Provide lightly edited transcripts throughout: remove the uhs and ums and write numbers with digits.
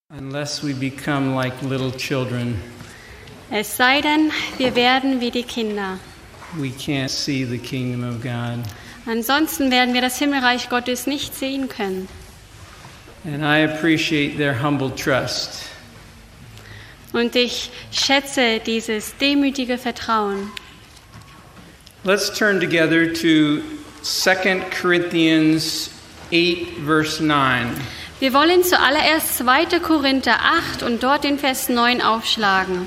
Unless we become like little children, Es sei denn, wir werden wie die Kinder. we can't see the kingdom of God. Ansonsten werden wir das Himmelreich Gottes nicht sehen können. And I appreciate their humble trust. Und ich schätze dieses demütige Vertrauen. Let's turn together to 2 Corinthians 8, verse 9. Wir wollen zuallererst 2. Korinther 8 und dort den Vers 9 aufschlagen.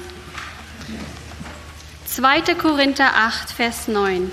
2. Korinther 8, Vers 9.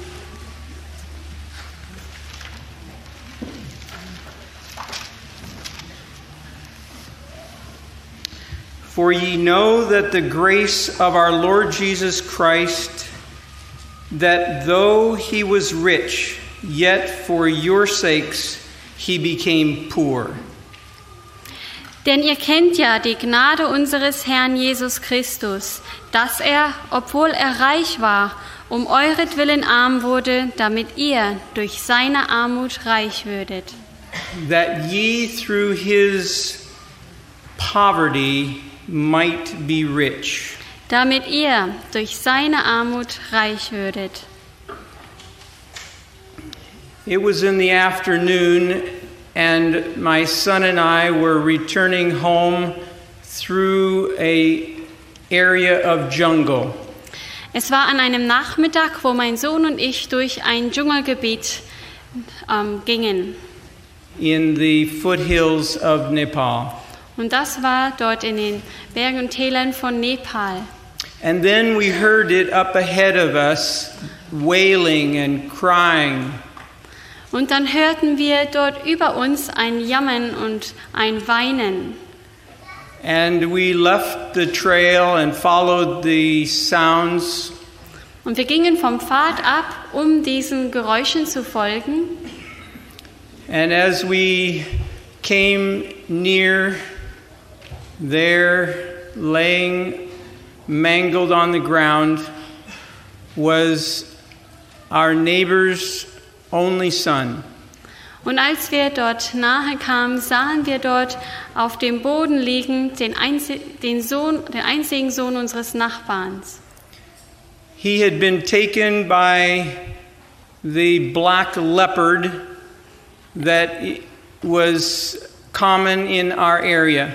For ye know that the grace of our Lord Jesus Christ, that though he was rich, yet for your sakes he became poor. Denn ihr kennt ja die Gnade unseres Herrn Jesus Christus, dass er, obwohl er reich war, um euretwillen arm wurde, damit ihr durch seine Armut reich würdet. That ye through his poverty might be rich. Damit ihr durch seine Armut reich würdet. It was in the afternoon, and my son and I were returning home through a area of jungle. Es war an einem Nachmittag, wo mein Sohn und ich durch ein Dschungelgebiet gingen. In the foothills of Nepal. Und das war dort in den Bergen und Tälern von Nepal. And then we heard it up ahead of us, wailing and crying. Und dann hörten wir dort über uns ein Jammern und ein Weinen. And we left the trail and followed the sounds. Und wir gingen vom Pfad ab, um diesen Geräuschen zu folgen. And as we came near, there, laying mangled on the ground, was our neighbor's only son. Und als wir dort nahe kamen, sahen wir dort auf dem Boden liegen den einzigen Sohn unseres Nachbarns. He had been taken by the black leopard that was common in our area.